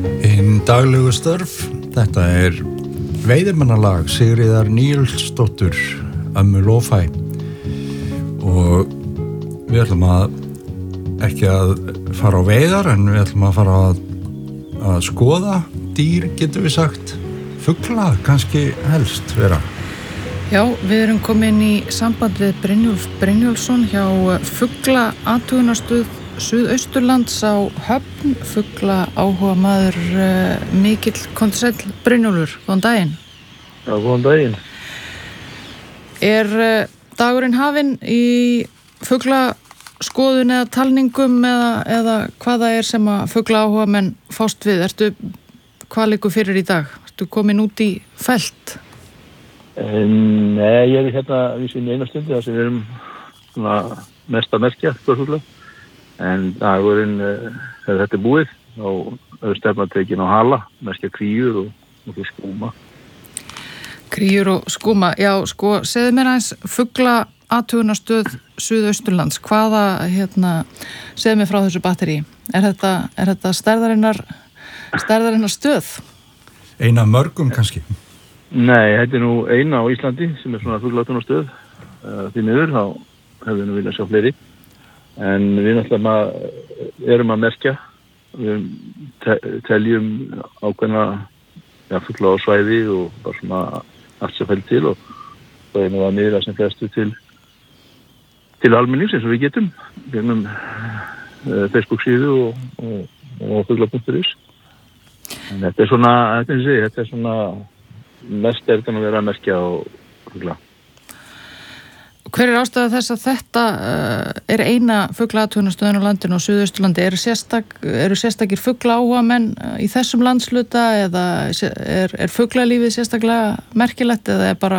Daglegu störf, þetta veiðimannalag Sigríðar Níelsdóttur, Ömmu Lo-Fi, og við ætlum ekki að fara á veiðar en við ætlum að fara að skoða dýr, getum við sagt, fugla kannski helst vera. Já, við erum komin í samband við Brynjólf Brynjólfsson hjá Fugla athugunarstöð Suðausturlands á Höfn, fugla áhuga maður mikill kontrasæll. Brynjólfur, góðan daginn. Já, góðan daginn. Dagurinn hafinn í fuglaskoðun eða talningum eða hvaða sem að fugla áhuga menn fást við? Hvað liggur fyrir í dag? Ertu komin út í felt? Nei, ég hérna í eina stundi þar sem við erum svona mest að merkja fugla. En dagurinn, þegar þetta búið, þá stefna tekin á hala, merkja kríur og skúma. Kríur og skúma, já, sko, segðu mér aðeins fugla athugunarstöð Suðausturlands, segðu mér frá þessu batterí. Er þetta stærðarinnar stöð? Eina mörgum kannski? Nei, þetta nú eina á Íslandi sem svona fugla athugunarstöð. Því miður, þá hefðu nú viljað sjá fleiri. En við náttúrulega erum að merkja, við teljum ákveðna fugla á svæði og bara svona allt sem fælt til og það nú að miðla sem flestu til almennings eins og við getum gegnum Facebook síðu og fugla.is. En þetta svona mest þannig að vera að merkja á fugla. Hver ástæða þess að þetta eina fuglaathugunarstöðin á landinu og Suðausturlandi? Eru sérstakir fugla áhuga menn í þessum landsluta eða fuglalífið sérstaklega merkilegt eða bara...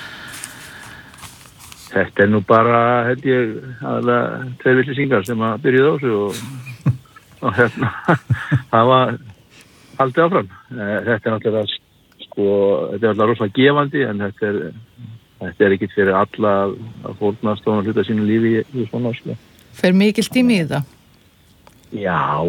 Þetta nú bara, held ég, aðalega tveir villisingar sem að byrjuði á þessu og það var haldið áfram. Þetta náttúrulega, þetta rosalega gefandi en þetta ekkert fyrir alla að fórnast og hluta sínu lífi í svona áskil. Fer mikill tími í þetta? Já,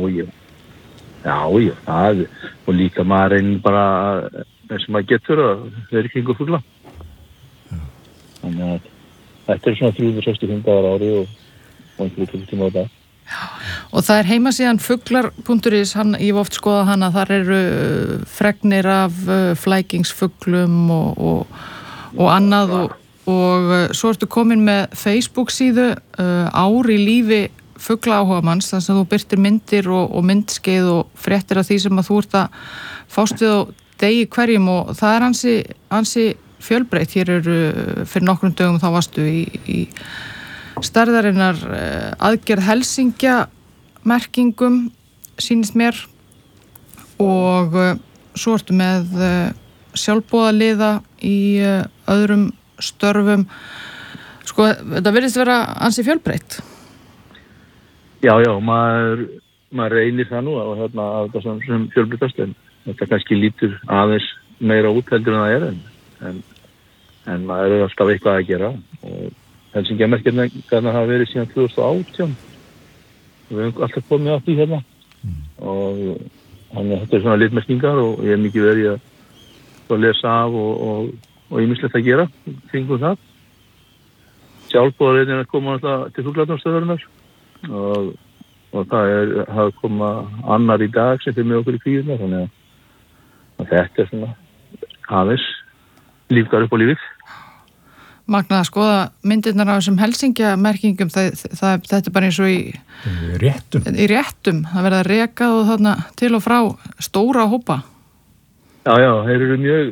það og líka maður reynir bara eins og maður getur að vera kringu fugla. Þannig að þetta svona 365 dagar á ári og einhverju tíma á dag. Og það heimasíðan fuglar.is, ég hef oft skoðað hana, þar eru fregnir af flækingsfuglum og annað og svo ertu komin með Facebook síðu ár í lífi fugla áhuga manns, þar sem þú birtir myndir og myndskeið og fréttir af því sem að þú ert að fást við á degi hverjum og það ansi fjölbreytt. Hér eru fyrir nokkrum dögum þá varstu í stærðarinnar aðgerð Helsingja merkingum, sýnist mér, og svo ertu með sjálfboðaliða í öðrum störfum. Sko, þetta virðist vera ansi fjölbreytt. Já, maður reynir það nú að þetta sem fjölbreyttast en þetta kannski lítur aðeins meira út heldur en það en maður alltaf eitthvað að gera og Helsingjamerkirna hafa verið síðan 2018 og við höfum alltaf komið að því og þannig að þetta svona litmerkingar og ég mikið verið að lesa af og ýmislegt að gera kringum það. Sjálfboðaliðin að koma alltaf til fuglaathugunarstöðarinnar og það hafa komið annar í dag sem fyrir með okkur í kvíðuna þannig að þetta svona aðeins lífgar upp á lífið. Magnað að skoða myndirnar af þessum Helsingjamerkingum, þetta bara eins og í réttum. Það verða rekað og þarna til og frá stóra hópa. Já, þeir eru mjög